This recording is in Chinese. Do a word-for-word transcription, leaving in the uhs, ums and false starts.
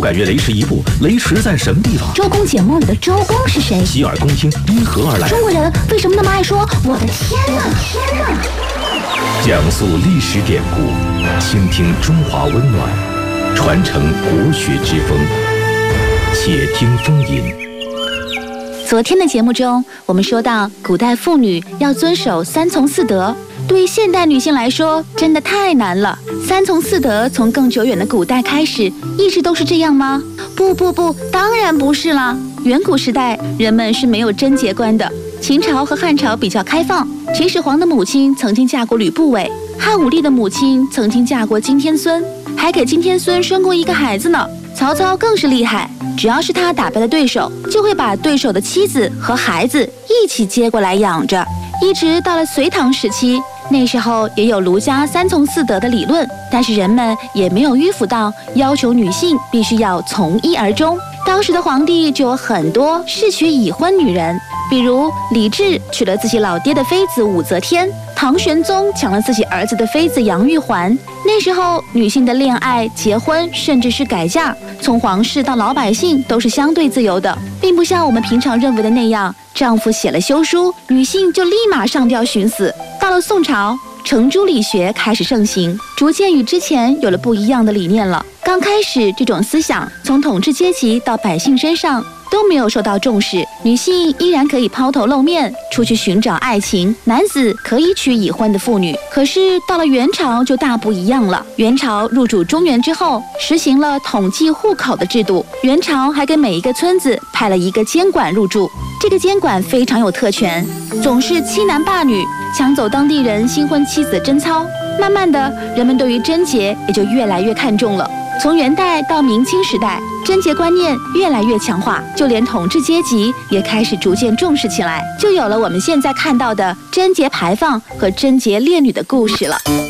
感觉雷池一步，雷池在什么地方？ 周公解梦里的周公是谁？ 洗耳恭听，因何而来？ 中国人为什么那么爱说我的天哪，天哪？ 讲述历史典故，倾听中华温暖，传承国学之风。且听风吟。 昨天的节目中，我们说到古代妇女要遵守三从四德，对于现代女性来说真的太难了。三从四德从更久远的古代开始，一直都是这样吗？不不不，当然不是啦。远古时代，人们是没有贞节观的。秦朝和汉朝比较开放，秦始皇的母亲曾经嫁过吕不韦，汉武帝的母亲曾经嫁过金天孙，还给金天孙生过一个孩子呢。曹操更是厉害，只要是他打败了对手，就会把对手的妻子和孩子一起接过来养着。一直到了隋唐时期，那时候也有儒家三从四德的理论，但是人们也没有迂腐到要求女性必须要从一而终。当时的皇帝就有很多是娶已婚女人，比如李治娶了自己老爹的妃子武则天，唐玄宗抢了自己儿子的妃子杨玉环。那时候女性的恋爱、结婚，甚至是改嫁，从皇室到老百姓都是相对自由的，并不像我们平常认为的那样，丈夫写了休书，女性就立马上吊寻死。到了宋朝，程朱理学开始盛行，逐渐与之前有了不一样的理念了。刚开始，这种思想从统治阶级到百姓身上都没有受到重视，女性依然可以抛头露面出去寻找爱情，男子可以娶已婚的妇女。可是到了元朝就大不一样了。元朝入主中原之后，实行了统计户口的制度。元朝还给每一个村子派了一个监管入住，这个监管非常有特权，总是欺男霸女，抢走当地人新婚妻子的贞操。慢慢的，人们对于贞洁也就越来越看重了。从元代到明清时代，贞洁观念越来越强化，就连统治阶级也开始逐渐重视起来，就有了我们现在看到的贞节牌坊和贞节烈女的故事了。